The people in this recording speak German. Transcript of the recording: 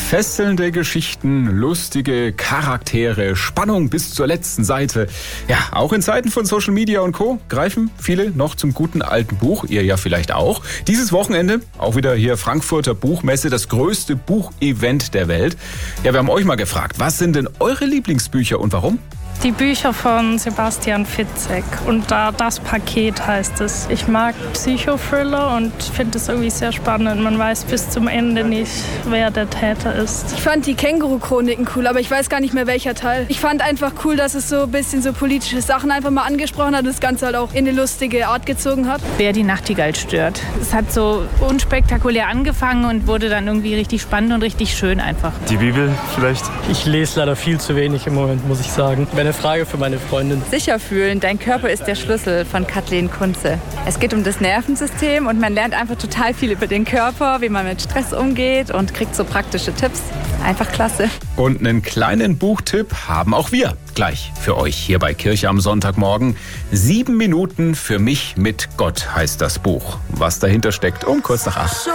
Fesselnde Geschichten, lustige Charaktere, Spannung bis zur letzten Seite. Ja, auch in Zeiten von Social Media und Co. greifen viele noch zum guten alten Buch. Ihr ja vielleicht auch. Dieses Wochenende auch wieder hier Frankfurter Buchmesse, das größte Buchevent der Welt. Ja, wir haben euch mal gefragt, was sind denn eure Lieblingsbücher und warum? Die Bücher von Sebastian Fitzek und da Das Paket heißt es. Ich mag Psychothriller und finde es irgendwie sehr spannend. Man weiß bis zum Ende nicht, wer der Täter ist. Ich fand die Känguru-Chroniken cool, aber ich weiß gar nicht mehr welcher Teil. Ich fand einfach cool, dass es so ein bisschen so politische Sachen einfach mal angesprochen hat und das Ganze halt auch in eine lustige Art gezogen hat. Wer die Nachtigall stört. Es hat so unspektakulär angefangen und wurde dann irgendwie richtig spannend und richtig schön einfach. Die Bibel vielleicht? Ich lese leider viel zu wenig im Moment, muss ich sagen. Eine Frage für meine Freundin. Sicher fühlen, dein Körper ist der Schlüssel von Kathleen Kunze. Es geht um das Nervensystem und man lernt einfach total viel über den Körper, wie man mit Stress umgeht und kriegt so praktische Tipps. Einfach klasse. Und einen kleinen Buchtipp haben auch wir gleich für euch hier bei Kirche am Sonntagmorgen. 7 Minuten für mich mit Gott heißt das Buch. Was dahinter steckt, um kurz nach 8.